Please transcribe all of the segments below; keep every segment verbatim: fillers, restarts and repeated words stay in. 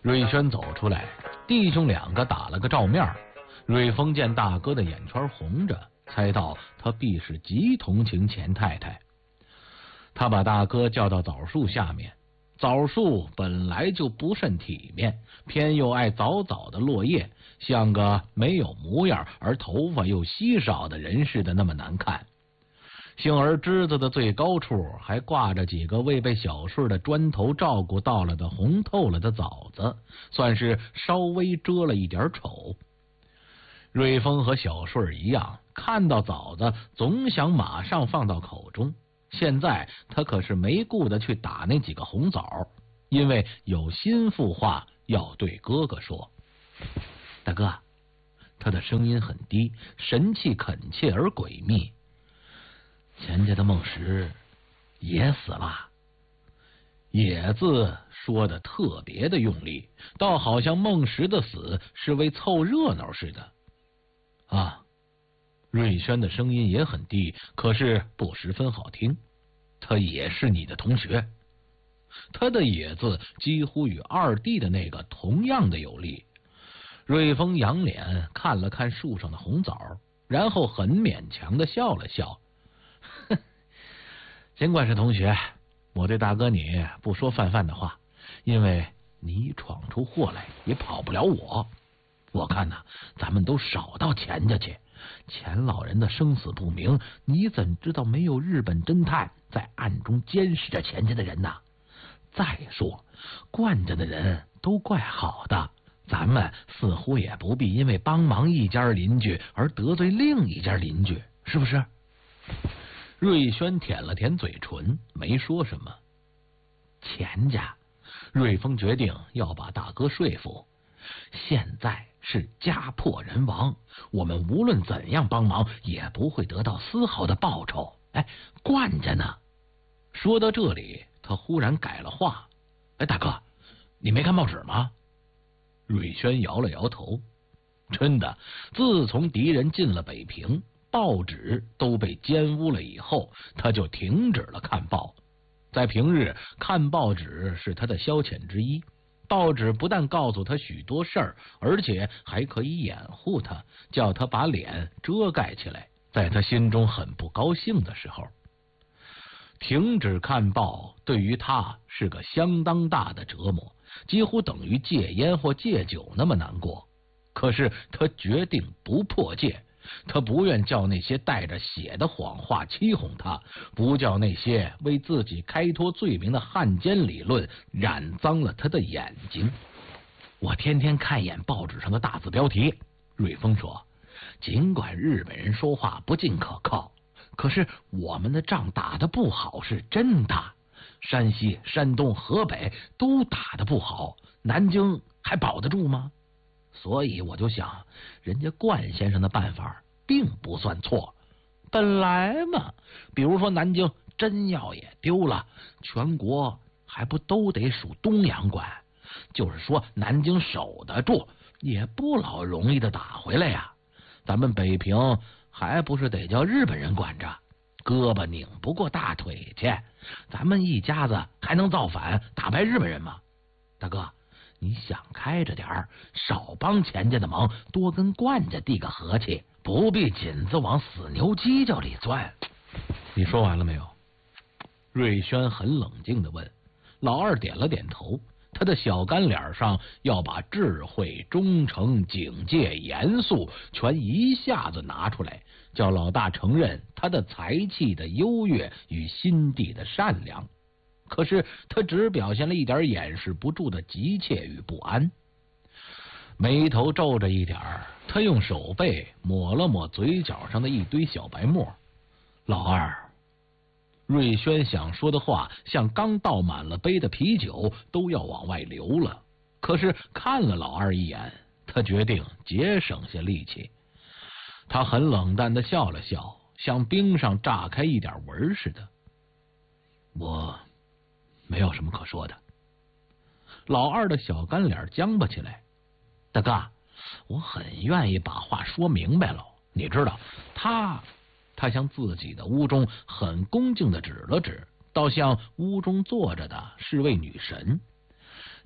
瑞轩走出来，弟兄两个打了个照面。瑞丰见大哥的眼圈红着，猜到他必是极同情钱太太。他把大哥叫到枣树下面，枣树本来就不甚体面，偏又爱早早的落叶，像个没有模样而头发又稀少的人似的那么难看。幸而枝子的最高处还挂着几个未被小顺的砖头照顾到了的红透了的枣子，算是稍微遮了一点丑。瑞丰和小顺一样，看到枣子总想马上放到口中，现在他可是没顾得去打那几个红枣，因为有心腹话要对哥哥说。大哥，他的声音很低，神气恳切而诡秘。钱家的孟石也死了。也字说的特别的用力，倒好像孟石的死是为凑热闹似的。啊，瑞轩的声音也很低，可是不十分好听。他也是你的同学。他的也字几乎与二弟的那个同样的有力。瑞丰仰脸看了看树上的红枣，然后很勉强的笑了笑。哼，尽管是同学，我对大哥你不说泛泛的话，因为你闯出祸来也跑不了我。我看呐、啊，咱们都少到钱家去。钱老人的生死不明，你怎知道没有日本侦探在暗中监视着钱家的人呢？再说，冠家的人都怪好的，咱们似乎也不必因为帮忙一家邻居而得罪另一家邻居，是不是？瑞轩舔了舔嘴唇，没说什么。钱家，瑞丰决定要把大哥说服。现在是家破人亡，我们无论怎样帮忙，也不会得到丝毫的报酬。哎，冠家呢？说到这里，他忽然改了话。哎，大哥，你没看报纸吗？瑞轩摇了摇头。真的，自从敌人进了北平，报纸都被奸污了以后，他就停止了看报。在平日，看报纸是他的消遣之一。报纸不但告诉他许多事儿，而且还可以掩护他，叫他把脸遮盖起来。在他心中很不高兴的时候，停止看报对于他是个相当大的折磨，几乎等于戒烟或戒酒那么难过。可是他决定不破戒，他不愿叫那些带着血的谎话欺哄他，不叫那些为自己开脱罪名的汉奸理论染脏了他的眼睛。我天天看眼报纸上的大字标题，瑞丰说，尽管日本人说话不尽可靠，可是我们的仗打得不好是真的。山西、山东、河北都打得不好，南京还保得住吗？所以我就想，人家冠先生的办法并不算错。本来嘛，比如说南京真要也丢了，全国还不都得属东洋管？就是说南京守得住，也不老容易的打回来呀。咱们北平还不是得叫日本人管着，胳膊拧不过大腿去，咱们一家子还能造反打败日本人吗？大哥，你想开着点儿，少帮钱家的忙，多跟冠家递个和气，不必紧子往死牛犄角里钻。你说完了没有？瑞轩很冷静地问。老二点了点头，他的小干脸上要把智慧、忠诚、警戒、严肃全一下子拿出来，叫老大承认他的才气的优越与心地的善良。可是他只表现了一点掩饰不住的急切与不安，眉头皱着一点儿，他用手背抹了抹嘴角上的一堆小白沫。老二，瑞轩想说的话像刚倒满了杯的啤酒，都要往外流了。可是看了老二一眼，他决定节省些力气。他很冷淡地笑了笑，像冰上炸开一点纹似的。我没有什么可说的。老二的小干脸僵巴起来。大哥，我很愿意把话说明白了。你知道，他他向自己的屋中很恭敬地指了指，倒像屋中坐着的是位女神。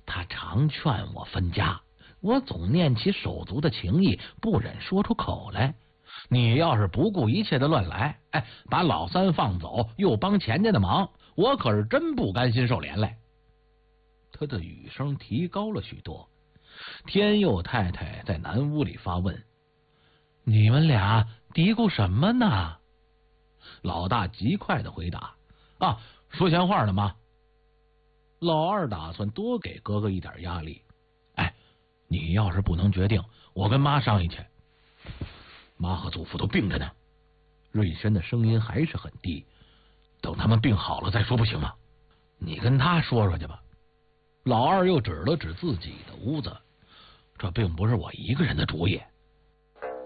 他常劝我分家，我总念起手足的情谊，不忍说出口来。你要是不顾一切的乱来，哎，把老三放走，又帮钱家的忙，我可是真不甘心受连累。他的语声提高了许多。天佑太太在南屋里发问：你们俩嘀咕什么呢？老大极快的回答：啊，说闲话呢，妈。老二打算多给哥哥一点压力。哎，你要是不能决定，我跟妈商议去。妈和祖父都病着呢。瑞轩的声音还是很低。等他们病好了再说，不行吗？你跟他说说去吧。老二又指了指自己的屋子，这并不是我一个人的主意。